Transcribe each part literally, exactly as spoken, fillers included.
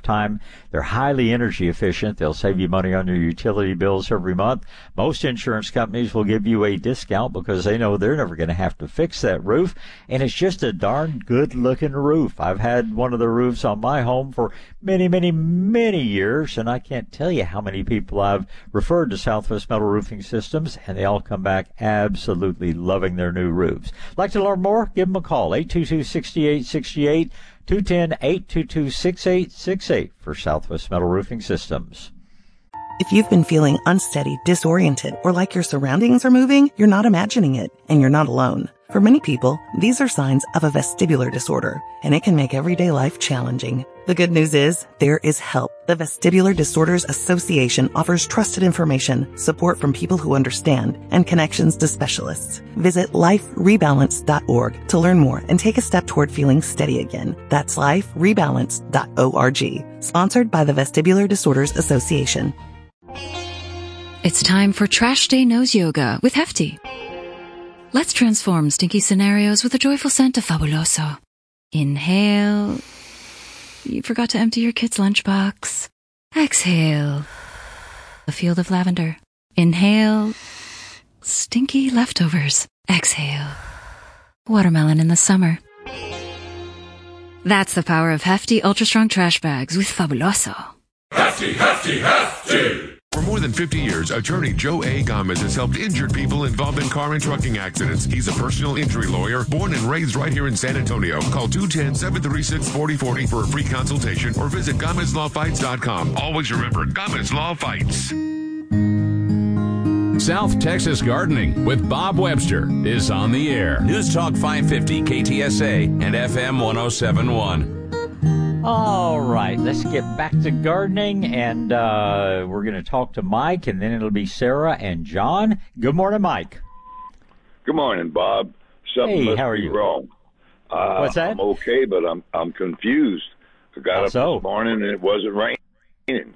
lifetime. They're highly energy efficient. They'll save you money on your utility bills every month. Most insurance companies will give you a discount because they know they're never going to have to fix that roof. And it's just a darn good-looking roof. I've had one of the roofs on my home for many, many, many years, and I can't tell you how many people I've referred to Southwest Metal Roofing Systems, and they all come back absolutely loving their new roofs. Like to learn more? Give them a call, eight two two, six eight six eight, two one zero, eight two two, six eight six eight for Southwest Metal Roofing Systems. If you've been feeling unsteady, disoriented, or like your surroundings are moving, you're not imagining it, and you're not alone. For many people, these are signs of a vestibular disorder, and it can make everyday life challenging. The good news is, there is help. The Vestibular Disorders Association offers trusted information, support from people who understand, and connections to specialists. Visit life rebalance dot org to learn more and take a step toward feeling steady again. That's life rebalance dot org. Sponsored by the Vestibular Disorders Association. It's time for Trash Day Nose Yoga with Hefty. Let's transform stinky scenarios with a joyful scent of Fabuloso. Inhale. You forgot to empty your kid's lunchbox. Exhale. A field of lavender. Inhale. Stinky leftovers. Exhale. Watermelon in the summer. That's the power of Hefty Ultra Strong Trash Bags with Fabuloso. Hefty, hefty, hefty! For more than fifty years, attorney Joe A. Gomez has helped injured people involved in car and trucking accidents. He's a personal injury lawyer, born and raised right here in San Antonio. Call two one zero, seven three six, four zero four zero for a free consultation or visit Gomez Law Fights dot com. Always remember, Gomez Law Fights. South Texas Gardening with Bob Webster is on the air. News Talk five fifty K T S A and F M one oh seven point one. All right, let's get back to gardening, and uh, we're going to talk to Mike, and then it'll be Sarah and John. Good morning, Mike. Good morning, Bob. Something Hey, must how are be you? wrong. Uh, What's that? I'm okay, but I'm I'm confused. I got How up so? this morning and it wasn't raining.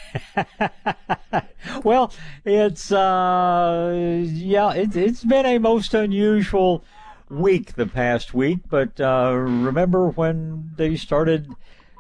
Well, it's uh, yeah, it's it's been a most unusual week the past week, but uh, remember when they started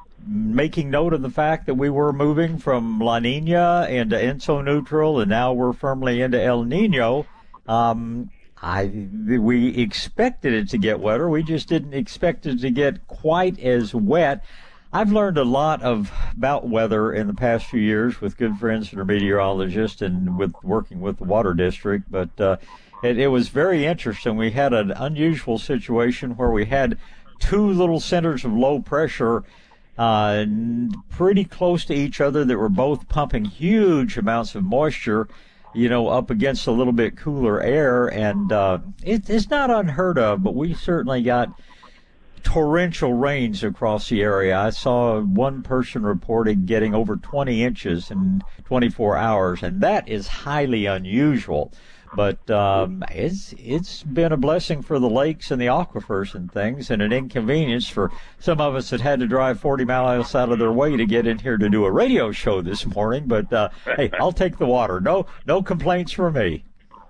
making note of the fact that we were moving from La Nina into Enso neutral, and now we're firmly into El Nino. Um, I we expected it to get wetter. We just didn't expect it to get quite as wet. I've learned a lot of about weather in the past few years with good friends that are meteorologists and with working with the Water District, but uh, it, it was very interesting. We had an unusual situation where we had two little centers of low pressure uh, pretty close to each other that were both pumping huge amounts of moisture, you know, up against a little bit cooler air. And uh, it, it's not unheard of, but we certainly got torrential rains across the area. I saw one person reported getting over twenty inches in twenty-four hours, and that is highly unusual. But um, it's it's been a blessing for the lakes and the aquifers and things, and an inconvenience for some of us that had to drive forty miles out of their way to get in here to do a radio show this morning. But uh, hey, I'll take the water. No no complaints from me.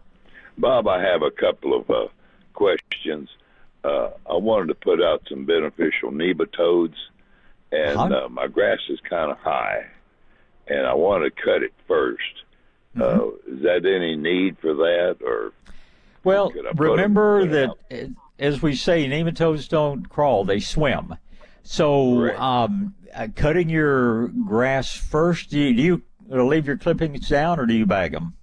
Bob, I have a couple of uh, questions. Uh, I wanted to put out some beneficial nematodes, and Uh-huh. uh, my grass is kind of high, and I want to cut it first. Mm-hmm. Uh, is that any need for that, or? Well, could I put remember them that, out? uh, as we say, nematodes don't crawl, they swim. So Correct. um, uh, cutting your grass first, do you, do you leave your clippings down or do you bag them?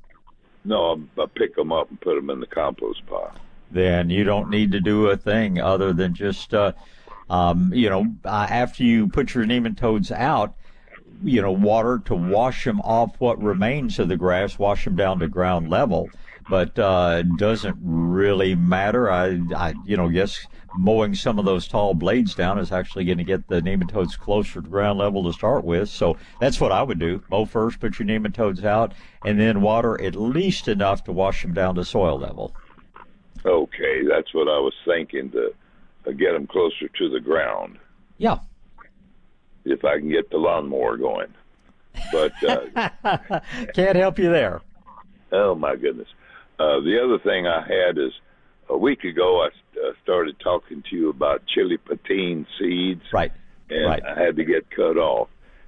No, I, I pick them up and put them in the compost pile. Then you don't need to do a thing other than just, uh, um, you know, uh, after you put your nematodes out, you know, water to wash them off what remains of the grass, wash them down to ground level. But uh, it doesn't really matter. I, I, you know, yes, mowing some of those tall blades down is actually going to get the nematodes closer to ground level to start with. So that's what I would do. Mow first, put your nematodes out, and then water at least enough to wash them down to soil level. Okay, that's what I was thinking, to uh, get them closer to the ground. Yeah. If I can get the lawnmower going. But uh, can't help you there. Oh, my goodness. Uh, the other thing I had is a week ago I uh, started talking to you about chili patine seeds. Right, And right. I had to get cut off.